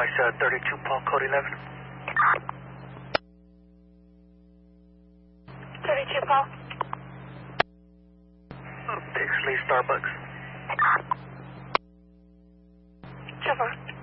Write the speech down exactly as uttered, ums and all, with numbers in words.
Advice uh, thirty-two Paul, code eleven. thirty-two Paul. Pixley, Starbucks. Trevor.